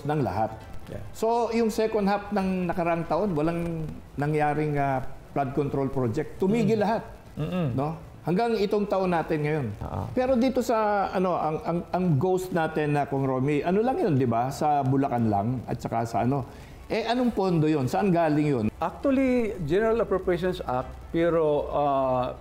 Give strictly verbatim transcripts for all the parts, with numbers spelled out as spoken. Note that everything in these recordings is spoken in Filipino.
focus ng lahat. Yeah. So, yung second half ng nakaraang taon, walang nangyaring uh, flood control project. Tumigil mm. lahat. Mm-mm. No? Hanggang itong taon natin ngayon. Uh-huh. Pero dito sa ano ang ang, ang ghost natin na Kung Romy, ano lang 'yun, 'di ba? Sa Bulacan lang at saka sa ano. Eh anong pondo 'yun? Saan galing 'yun? Actually, General Appropriations Act, pero uh,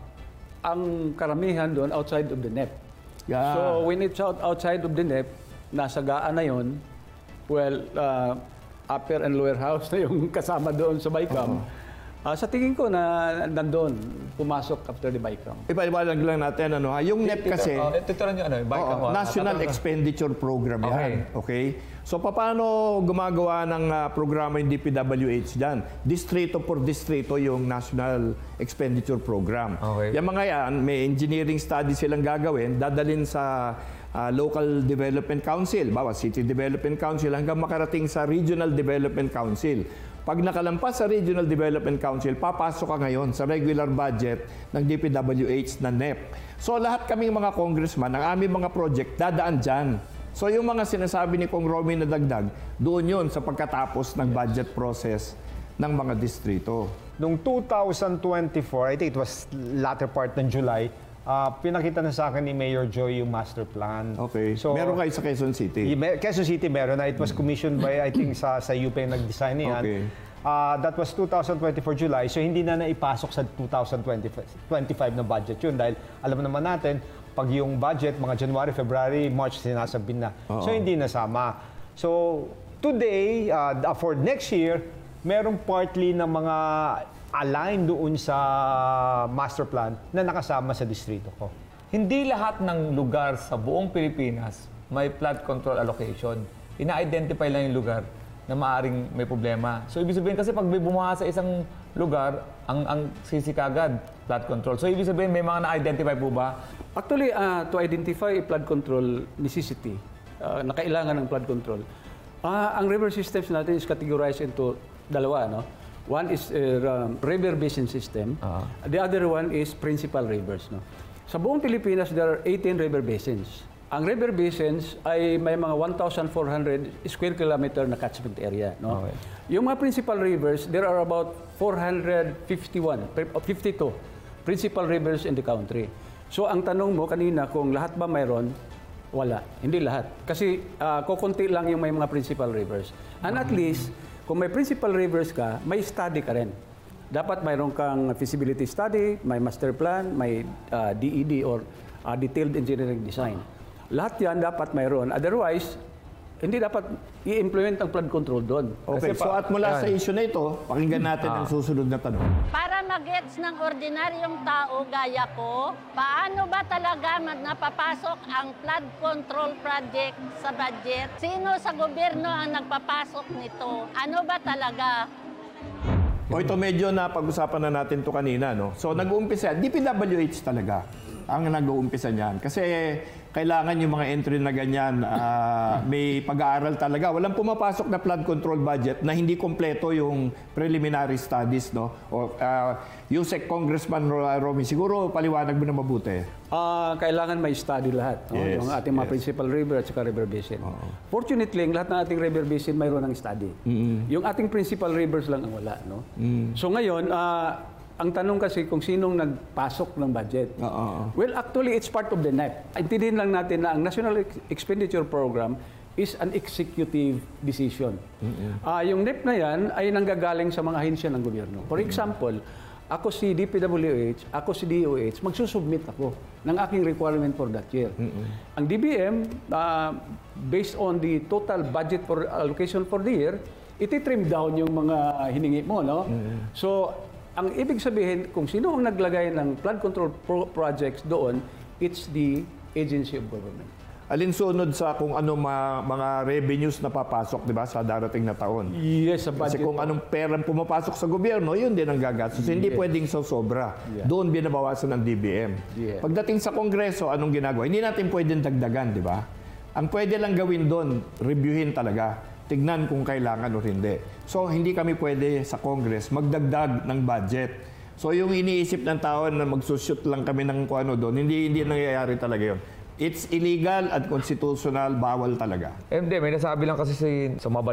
ang karamihan doon outside of the N E P. Yeah. So when it's out, outside of the N E P, nasa gaan na 'yon. Well, uh, upper and lower house na yung kasama doon sa BICAM. Uh-huh. Uh, sa tingin ko na nandoon, pumasok after the BICAM. Ipaliwanag lang natin, ano ha, yung N E P kasi, uh, ito yung ano, BICAM, oh, National Expenditure Program yan. Okay. Okay? So, paano gumagawa ng uh, programa yung D P W H dyan? Distrito por distrito yung National Expenditure Program. Okay. Yung mga yan, may engineering study silang gagawin, dadalhin sa uh, Local Development Council, bawa City Development Council, hanggang makarating sa Regional Development Council. Pag nakalampas sa Regional Development Council, papasok ka ngayon sa regular budget ng D P W H na N E P. So lahat kaming mga congressman, ang aming mga project, dadaan dyan. So yung mga sinasabi ni Kong Romy na dagdag, doon yun sa pagkatapos ng budget process ng mga distrito. Noong two thousand twenty-four, I think it was latter part ng July, Uh, pinakita na sa akin ni Mayor Joy yung master plan. Okay. So, meron kayo sa Quezon City? Y- Quezon City meron na. It was commissioned by, I think, sa, sa U P nag-design niyan. Okay. Uh, that was two thousand twenty-four July. So, hindi na naipasok sa two thousand twenty-five na budget yun. Dahil alam naman natin, pag yung budget, mga January, February, March, sinasabin na. Uh-oh. So, hindi nasama. So, today, uh, for next year, merong partly na mga align doon sa master plan na nakasama sa distrito ko. Hindi lahat ng lugar sa buong Pilipinas may flood control allocation. Ina-identify lang yung lugar na maaring may problema. So, ibig sabihin kasi pag may bumaha sa isang lugar, ang ang sisikagad, flood control. So, ibig sabihin may mga na-identify po ba? Actually, uh, to identify a flood control necessity, uh, na kailangan ng flood control, uh, ang river systems natin is categorized into dalawa, no? One is uh, um, river basin system. Uh-huh. The other one is principal rivers. No? Sa buong Pilipinas, there are eighteen river basins. Ang river basins ay may mga one thousand four hundred square kilometer na catchment area. No? Okay. Yung mga principal rivers, there are about four hundred fifty-one, fifty-two principal rivers in the country. So ang tanong mo kanina kung lahat ba mayroon, wala. Hindi lahat. Kasi uh, kukunti lang yung may mga principal rivers. And at least, kung may principal rivers ka, may study ka rin. Dapat mayroon kang feasibility study, may master plan, may uh, D E D or uh, detailed engineering design. Lahat yan dapat mayroon. Otherwise, hindi dapat i-implement ang flood control doon. Okay, Kasi so pa- at mula yan. sa issue na ito, pakinggan natin ang susunod na tanong. Para mag-gets ng ordinaryong tao gaya ko, paano ba talaga mag napapasok ang flood control project sa budget? Sino sa gobyerno ang nagpapasok nito? Ano ba talaga? O ito medyo na pag-usapan na natin to kanina, no? So nag-uumpisa, D P W H talaga ang nag-uumpisa niyan. Kasi kailangan yung mga entry na ganyan, uh, may pag-aaral talaga. Walang pumapasok na flood control budget na hindi kompleto yung preliminary studies, no? O uh, Yusek Congressman Romy, siguro paliwanag mo na mabuti. Uh, kailangan may study lahat. No? Yes, Yung ating mga yes. principal river at saka river basin. Oo. Fortunately, ang lahat ng ating river basin mayroon ng study. Mm-hmm. Yung ating principal rivers lang ang wala. No? Mm. So ngayon, uh, ang tanong kasi kung sinong nagpasok ng budget. Oo, oo. Well, actually, it's part of the N E P. Intindihin lang natin na ang National Expenditure Program is an executive decision. Mm-hmm. Uh, yung N E P na yan ay nanggagaling sa mga ahensya ng gobyerno. For example, ako si D P W H, ako si D O H, magsusubmit ako ng aking requirement for that year. Mm-hmm. Ang D B M, uh, based on the total budget for allocation for the year, iti-trim down yung mga hiningi mo, no? Mm-hmm. So, ang ibig sabihin, kung sino ang naglagay ng flood control pro- projects doon, it's the agency of government. Alinsunod sa kung ano ma, mga revenues na papasok, di ba, sa darating na taon. Yes, sa budget. Kasi kung anong perang pumapasok sa gobyerno, yun din ang gagastos. Yes. Hindi pwedeng sobra. Yeah. Doon binabawasan ng D B M. Yeah. Pagdating sa Kongreso, anong ginagawa? Hindi natin pwedeng dagdagan, di ba? Ang pwede lang gawin doon, reviewin talaga. Tignan kung kailangan o hindi. So, hindi kami pwede sa Congress magdagdag ng budget. So, yung iniisip ng tao na magsushoot lang kami ng kung ano doon, hindi, hindi nangyayari talaga yun. It's illegal at constitutional, bawal talaga. Eh, hindi, may nasabi lang kasi si, sa mga